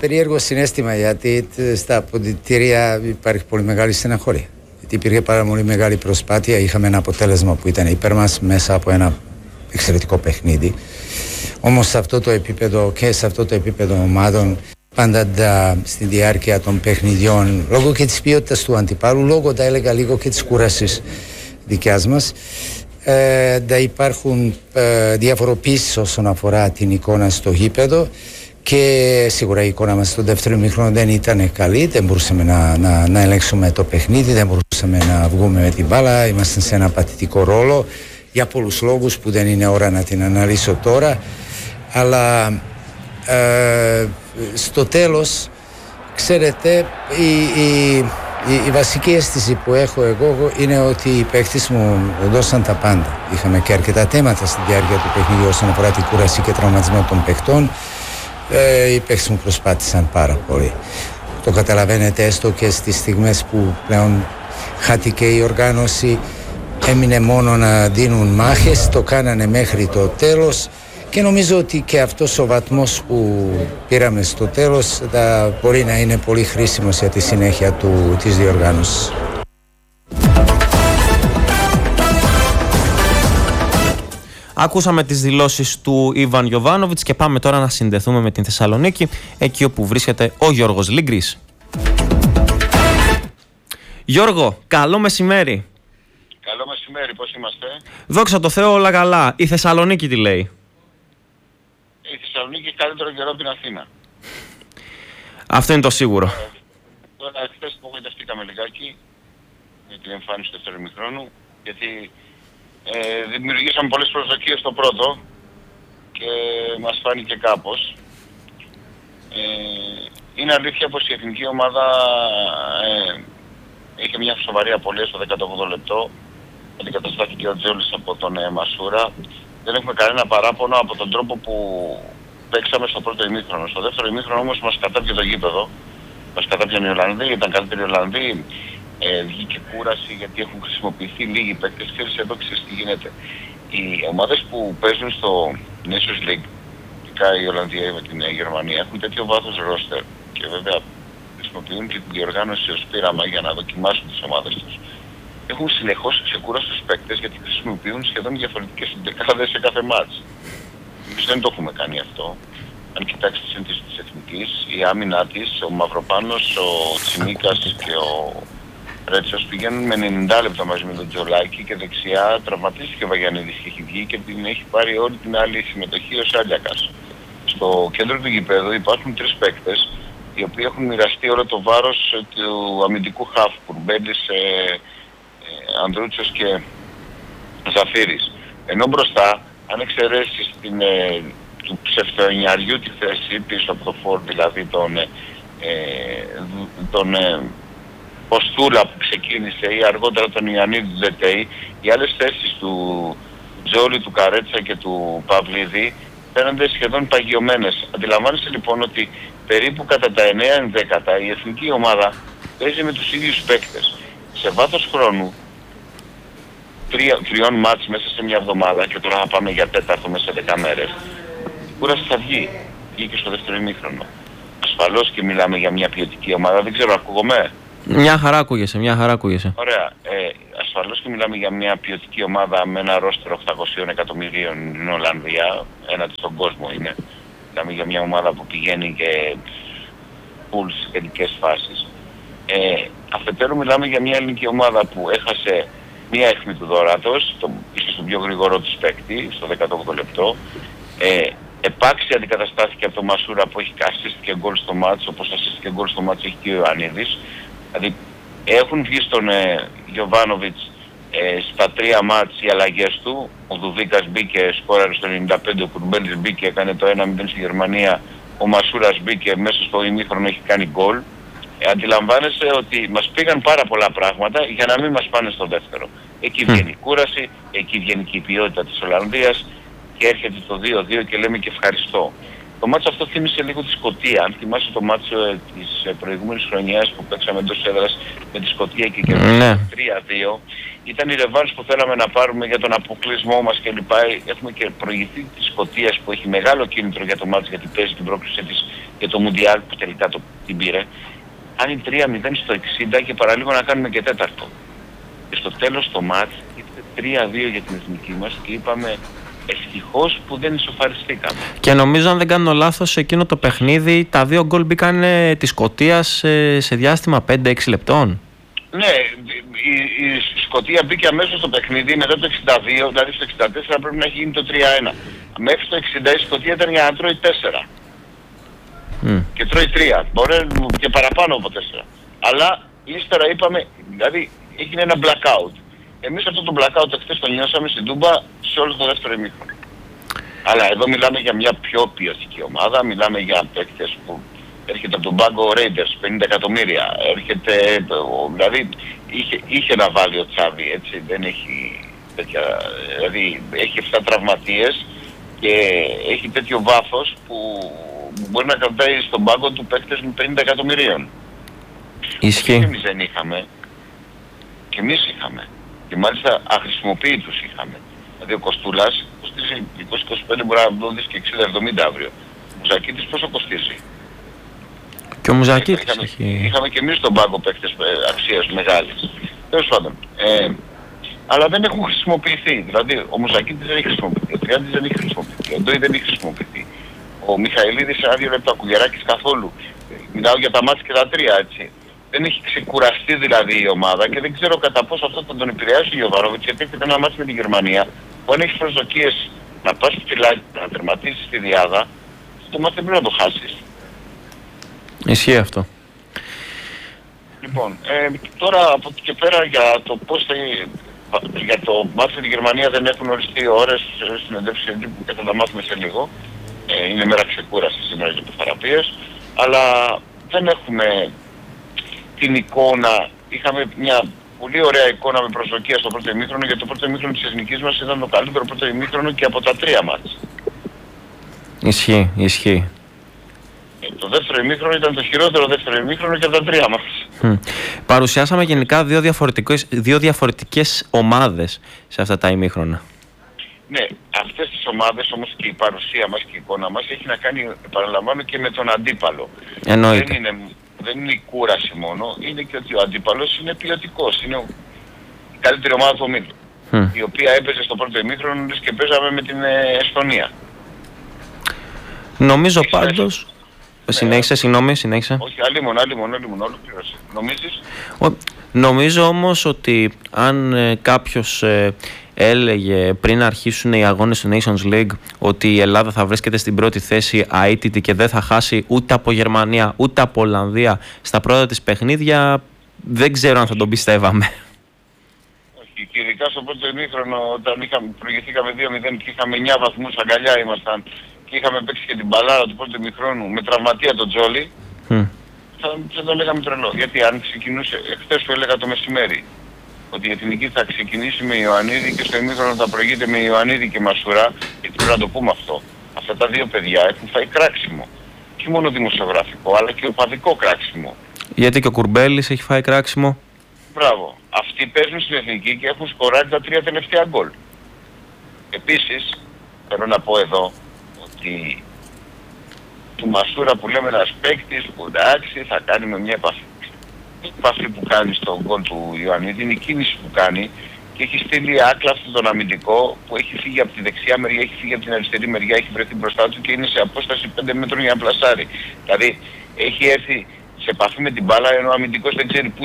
περίεργο συναίσθημα, γιατί στα αποδυτήρια υπάρχει πολύ μεγάλη στεναχώρια. Γιατί υπήρχε πάρα πολύ μεγάλη προσπάθεια, είχαμε ένα αποτέλεσμα που ήταν υπέρ μας μέσα από ένα εξαιρετικό παιχνίδι. Όμως σε αυτό το επίπεδο και σε αυτό το επίπεδο ομάδων, πάντα στη διάρκεια των παιχνιδιών, λόγω και της ποιότητας του αντιπάλου, λόγω θα έλεγα λίγο και της κούρασης δικιάς μας, θα υπάρχουν διαφοροποίησεις όσον αφορά την εικόνα στο γήπεδο, και σίγουρα η εικόνα μας στο δεύτερο ημίχρονο δεν ήταν καλή, δεν μπορούσαμε να ελέγξουμε το παιχνίδι, δεν μπορούσαμε να βγούμε με την μπάλα, ήμασταν σε ένα παθητικό ρόλο για πολλούς λόγους που δεν είναι ώρα να την αναλύσω τώρα, αλλά στο τέλος, ξέρετε, η βασική αίσθηση που έχω εγώ είναι ότι οι παίκτες μου δώσαν τα πάντα. Είχαμε και αρκετά θέματα στη διάρκεια του παιχνιδιού όσον αφορά την κούραση και τραυματισμό των παικτών. Οι παίκτες μου προσπάθησαν πάρα πολύ. Το καταλαβαίνετε, έστω και στις στιγμές που πλέον χάθηκε η οργάνωση, έμεινε μόνο να δίνουν μάχες, το κάνανε μέχρι το τέλος, και νομίζω ότι και αυτός ο βαθμός που πήραμε στο τέλος θα μπορεί να είναι πολύ χρήσιμος για τη συνέχεια της διοργάνωσης. Ακούσαμε τις δηλώσεις του Ιβάν Γιοβάνοβιτς και πάμε τώρα να συνδεθούμε με την Θεσσαλονίκη, εκεί όπου βρίσκεται ο Γιώργος Λίγκρης. Γιώργο, καλό μεσημέρι. Καλό μεσημέρι, πώς είμαστε? Δόξα τω Θεώ, όλα καλά. Η Θεσσαλονίκη τι λέει? Η Θεσσαλονίκη έχει καλύτερο καιρό από την Αθήνα. Αυτό είναι το σίγουρο. Τώρα χθες απογοητευτήκαμε λιγάκι με την εμφάνιση του δεύτερου ημιχρόνου, γιατί δημιουργήσαμε πολλές προσδοκίες στο πρώτο και μας φάνηκε κάπως. Είναι αλήθεια πως η εθνική ομάδα είχε μια σοβαρή απώλεια στο 18ο λεπτό. Αντικαταστάθηκε ο Τζόλης από τον Μασούρα. Δεν έχουμε κανένα παράπονο από τον τρόπο που παίξαμε στο πρώτο ημίχρονο. Στο δεύτερο ημίχρονο όμως μας κατάπιε το γήπεδο. Μας κατάπιαν οι Ολλανδοί, ήταν καλύτεροι οι Ολλανδοί. Βγήκε κούραση γιατί έχουν χρησιμοποιηθεί λίγοι παίκτες. Ξέρεις, εδώ ξέρεις τι γίνεται. Οι ομάδες που παίζουν στο Nations League, ειδικά η Ολλανδία ή την Γερμανία, έχουν τέτοιο βάθος ρόστερ και βέβαια χρησιμοποιούν και την διοργάνωση ως πείραμα για να δοκιμάσουν τις ομάδες τους. Έχουν συνεχώς ξεκούραστους παίκτες γιατί χρησιμοποιούν σχεδόν διαφορετικές εντεκάδες σε κάθε μάτς. Εμείς δεν το έχουμε κάνει αυτό. Αν κοιτάξεις τη σύνθεση της Εθνικής, η άμυνά της, ο Μαυροπάνος, ο Τσιμίκας και ο Ρέτσος πηγαίνουν με 90 λεπτά μαζί με τον Τζολάκη, και δεξιά τραυματίστηκε ο Βαγιανίδης και έχει βγει και την έχει πάρει όλη την άλλη συμμετοχή ο Σάλιακας. Στο κέντρο του γηπέδου υπάρχουν τρεις παίκτες οι οποίοι έχουν μοιραστεί όλο το βάρος του αμυντικού χαφ, Κουρμπέλης, Ανδρούτσος και Ζαφύρης. Ενώ μπροστά, αν εξαιρέσεις του ψευτοενιαριού τη θέση πίσω από το φόρ, δηλαδή τον Ποστούλα που ξεκίνησε, ή αργότερα τον Ιωαννίδη του Δετέη, οι άλλες θέσεις του Τζόλη, του Καρέτσα και του Παυλίδη φαίνονται σχεδόν παγιωμένες. Αντιλαμβάνεσαι λοιπόν ότι περίπου κατά τα 9-10 η εθνική ομάδα παίζει με τους ίδιους παίκτες. Σε βάθος χρόνου, τριών μάτς μέσα σε μια εβδομάδα, και τώρα θα πάμε για τέταρτο μέσα σε 10 μέρες, η κούραση θα βγει. Βγήκε στο δεύτερο ημίχρονο. Ασφαλώς και μιλάμε για μια ποιοτική ομάδα, δεν ξέρω, ακούγομαι. Μια χαρά ακούγεσαι, μια χαρά ακούγεσαι. Ωραία. Ασφαλώς και μιλάμε για μια ποιοτική ομάδα με ένα ρόστερ 800 εκατομμυρίων στην Ολλανδία, ένατη στον κόσμο είναι. Μιλάμε για μια ομάδα που πηγαίνει και πουλ στις τελικές φάσεις. Αφετέρου μιλάμε για μια ελληνική ομάδα που έχασε μία αιχμή του Δωράτος, ίσως τον πιο γρήγορο της παίκτη, στο 18ο λεπτό. Επάξια αντικαταστάθηκε από τον Μασούρα που έχει assist και γκολ στο μάτς, όπως assist και γκολ στο μάτς έχει και ο Ιωαννίδης. Δηλαδή έχουν βγει στον Γιοβάνοβιτς στα 3 μάτς οι αλλαγές του. Ο Δουδίκας μπήκε, σκόραρε στο 95, ο Κουρμπέλης μπήκε, έκανε το 1-0 στη Γερμανία. Ο Μασούρας μπήκε, μέσα στο ημίχρονο έχει κάνει γκολ. Αντιλαμβάνεσαι ότι μας πήγαν πάρα πολλά πράγματα για να μην μας πάνε στο δεύτερο. Εκεί βγαίνει η κούραση, εκεί βγαίνει και η ποιότητα της Ολλανδίας και έρχεται το 2-2 και λέμε και ευχαριστώ. Το μάτσο αυτό θύμισε λίγο τη Σκωτία. Αν θυμάσαι το μάτσο της προηγούμενης χρονιάς που παίξαμε εντός έδρας με τη Σκωτία και κερδίσαμε 3-2, ήταν η ρεβάνς που θέλαμε να πάρουμε για τον αποκλεισμό μας κλπ. Έχουμε και προηγηθεί της Σκωτίας που έχει μεγάλο κίνητρο για το μάτσο γιατί παίζει την πρόκληση της και το Μουντιάλ που τελικά την πήρε, κάνει 3-0 στο 60 και παραλίγο να κάνουμε και τέταρτο. Και στο τέλος το μάτς ήρθε 3-2 για την εθνική μας και είπαμε ευτυχώς που δεν ισοφαριστήκαμε. Και νομίζω, αν δεν κάνω λάθος, σε εκείνο το παιχνίδι τα 2 γκολ μπήκαν της Σκωτίας σε διάστημα 5-6 λεπτών. Ναι, η Σκωτία μπήκε αμέσως στο παιχνίδι μετά το 62, δηλαδή στο 64 πρέπει να έχει γίνει το 3-1. Μέχρι το 60 η Σκωτία ήταν για να τρώει 4. Και τρώει 3. Μπορεί και παραπάνω από 4. Αλλά ύστερα είπαμε, δηλαδή έγινε ένα blackout. Εμείς αυτό το blackout εχθές το νιώσαμε στην Τούμπα σε όλο το δεύτερο ημίχρονο. Αλλά εδώ μιλάμε για μια πιο ποιοτική ομάδα, μιλάμε για παίκτες που έρχεται από τον πάγκο ο Rangers, 50 εκατομμύρια. Έρχεται, δηλαδή είχε να βάλει ο Τσάβη, έτσι, δεν έχει τέτοια, δηλαδή έχει 7 τραυματίες και έχει τέτοιο βάθος που μπορεί να κρατάει στον πάγκο του παίκτες με 50 εκατομμυρίων. Ισχύει. Και εμείς δεν είχαμε. Και εμείς είχαμε. Και μάλιστα αχρησιμοποιητούς είχαμε. Δηλαδή ο Κοστούλας κοστίζει 20-25, μπορεί να δεις και 60-70 αύριο. Ο Μουζακίτης πόσο κοστίζει? Και ο Μουζακίτης είχαμε και εμείς στον πάγκο παίκτες αξίας μεγάλης. Τέλος πάντων. Αλλά δεν έχουν χρησιμοποιηθεί. Δηλαδή ο Μουζακίτης δεν έχει χρησιμοποιηθεί, ο Τριάντης δεν έχει χρησιμοποιηθεί, ο Ντόι δεν έχει χρησιμοποιηθεί. Ο Μιχαηλίδης ένα 2 λεπτά, ο Κουγεράκης καθόλου. Μιλάω για τα μάτια και τα 3, έτσι. Δεν έχει ξεκουραστεί δηλαδή η ομάδα και δεν ξέρω κατά πόσο αυτό θα τον επηρεάσει ο Γιοβάνοβιτς, γιατί έχετε ένα μάτι με την Γερμανία που αν έχεις προσδοκίες να πας στη φυλάκη, να τερματίσεις τη διάδα, το μάτι δεν πρέπει να το χάσεις. Ισχύει αυτό. Λοιπόν, τώρα από εκεί και πέρα για το πώς για το μάτι με την Γερμανία δεν έχουν οριστεί ώρες συνεντεύξεις που και θα τα μάθουμε σε λίγο. Είναι μέρα ξεκούρασης σήμερα για τις θεραπείες, αλλά δεν έχουμε την εικόνα. Είχαμε μια πολύ ωραία εικόνα με προσδοκία στο πρώτο ημίχρονο, γιατί το πρώτο ημίχρονο της εθνικής μας ήταν το καλύτερο πρώτο ημίχρονο και από τα 3 μάτς. Ισχύει. Το δεύτερο ημίχρονο ήταν το χειρότερο δεύτερο ημίχρονο και από τα 3 μάτς. Παρουσιάσαμε γενικά δύο διαφορετικές ομάδες σε αυτά τα ημίχρονα. Ναι, αυτές τις ομάδες όμως και η παρουσία μας και η εικόνα μας έχει να κάνει, επαναλαμβάνω, και με τον αντίπαλο. Εννοείται. Δεν είναι η κούραση μόνο, είναι και ότι ο αντίπαλος είναι ποιοτικός. Είναι η καλύτερη ομάδα του ομίλου. Η οποία έπαιζε στο πρώτο ημίχρονο και παίζαμε με την Εσθονία. Νομίζω πάντως... Συνέχισε. Όχι, αλλήμον, ολοκλήρωσε. Νομίζεις? Νομίζω όμως ότι αν κάποιος έλεγε πριν αρχίσουν οι αγώνες του Nations League ότι η Ελλάδα θα βρίσκεται στην πρώτη θέση αίτητη και δεν θα χάσει ούτε από Γερμανία ούτε από Ολλανδία στα πρώτα της παιχνίδια, δεν ξέρω αν θα τον πιστεύαμε. Όχι, και ειδικά στο πρώτο ημίχρονο όταν προηγηθήκαμε 2-0 και είχαμε 9 βαθμούς αγκαλιά ήμασταν και είχαμε παίξει και την μπαλάρα του πρώτου ημίχρονου με τραυματία τον Τζόλι, θα το λέγαμε τρελό. Γιατί αν ξεκινούσε, χθες το έλεγα το μεσημέρι, ότι η εθνική θα ξεκινήσει με Ιωαννίδη και στο ημίχρονο θα προηγείται με Ιωαννίδη και Μασουρά, γιατί πρέπει να το πούμε αυτό. Αυτά τα 2 παιδιά έχουν φάει κράξιμο. Όχι μόνο δημοσιογραφικό, αλλά και οπαδικό κράξιμο. Γιατί και ο Κουρμπέλης έχει φάει κράξιμο. Μπράβο. Αυτοί παίζουν στην εθνική και έχουν σκοράρει τα 3 τελευταία γκολ. Επίσης, θέλω να πω εδώ ότι του Μασούρα που λέμε ένας παίκτης που εντάξει θα κάνει με μια επαφή. Η επαφή που κάνει στον γκολ του Ιωαννίδη είναι η κίνηση που κάνει και έχει στείλει άκλαυτο τον αμυντικό που έχει φύγει από τη δεξιά μεριά, έχει φύγει από την αριστερή μεριά, έχει βρεθεί μπροστά του και είναι σε απόσταση 5 μέτρων για να πλασάρει. Δηλαδή έχει έρθει σε επαφή με την μπάλα ενώ ο αμυντικός δεν ξέρει πού